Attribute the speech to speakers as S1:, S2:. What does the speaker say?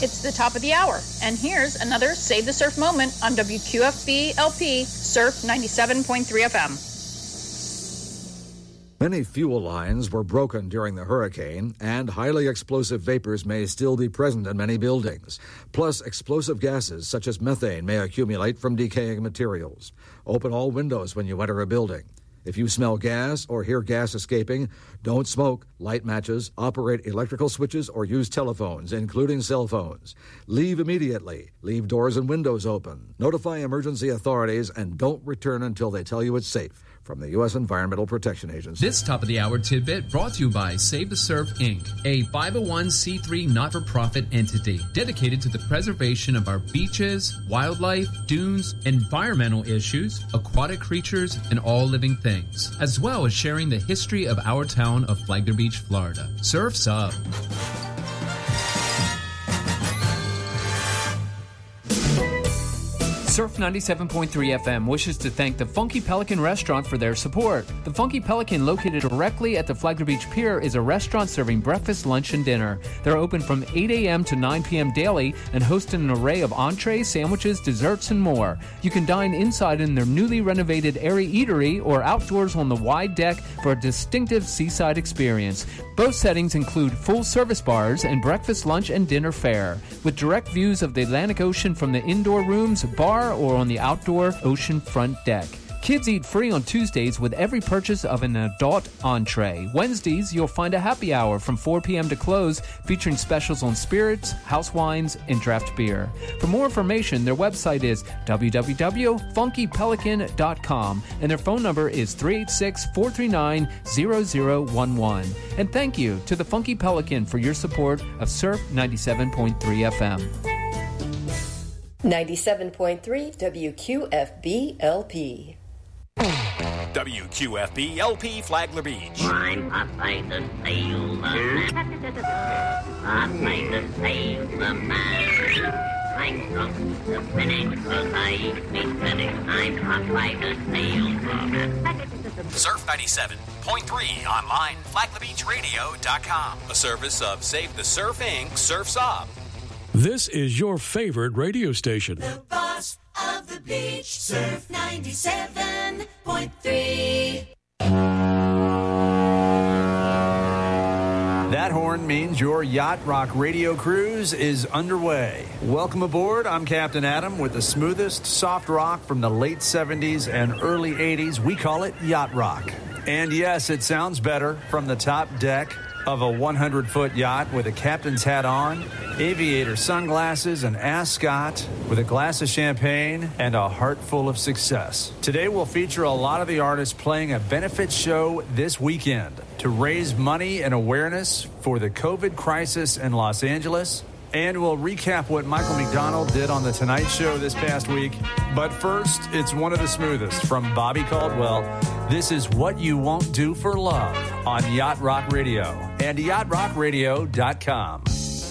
S1: It's the top of the hour, and here's another Save the Surf moment on WQFB LP Surf 97.3 FM.
S2: Many fuel lines were broken during the hurricane, and highly explosive vapors may still be present in many buildings. Plus, explosive gases such as methane may accumulate from decaying materials. Open all windows when you enter a building. If you smell gas or hear gas escaping, don't smoke, light matches, operate electrical switches, or use telephones, including cell phones. Leave immediately. Leave doors and windows open. Notify emergency authorities and don't return until they tell you it's safe. From the U.S. Environmental Protection Agency.
S3: This top-of-the-hour tidbit brought to you by Save the Surf, Inc., a 501c3 not-for-profit entity dedicated to the preservation of our beaches, wildlife, dunes, environmental issues, aquatic creatures, and all living things, as well as sharing the history of our town of Flagler Beach, Florida. Surf's up. Surf 97.3 FM wishes to thank the Funky Pelican Restaurant for their support. The Funky Pelican, located directly at the Flagler Beach Pier, is a restaurant serving breakfast, lunch, and dinner. They're open from 8 a.m. to 9 p.m. daily and host an array of entrees, sandwiches, desserts, and more. You can dine inside in their newly renovated airy eatery or outdoors on the wide deck for a distinctive seaside experience. Both settings include full-service bars and breakfast, lunch, and dinner fare, with direct views of the Atlantic Ocean from the indoor rooms, bar, or on the outdoor ocean front deck. Kids eat free on Tuesdays with every purchase of an adult entree. Wednesdays, you'll find a happy hour from 4 p.m. to close, featuring specials on spirits, house wines, and draft beer. For more information, their website is www.funkypelican.com, and their phone number is 386-439-0011. And thank you to the Funky Pelican for your support of Surf 97.3 FM.
S4: 97.3 WQFB LP.
S5: WQFB LP Flagler Beach.
S6: I'm outside the sail, outside the sail, the man. I'm drunk to finish, cause I be finished. I'm outside the sail,
S5: Surf 97.3 online, FlaglerBeachRadio.com. A service of Save the Surf, Inc., Surf's Up.
S7: This is your favorite radio station.
S8: The boss of the beach, Surf 97.3.
S9: That horn means your Yacht Rock radio cruise is underway. Welcome aboard. I'm Captain Adam with the smoothest soft rock from the late 70s and early 80s. We call it Yacht Rock. And yes, it sounds better from the top deck of a 100-foot yacht with a captain's hat on, aviator sunglasses, an ascot with a glass of champagne, and a heart full of success. Today we'll feature a lot of the artists playing a benefit show this weekend to raise money and awareness for the COVID crisis in Los Angeles. And we'll recap what Michael McDonald did on The Tonight Show this past week. But first, it's one of the smoothest from Bobby Caldwell. This is What You Won't Do for Love on Yacht Rock Radio and YachtRockRadio.com.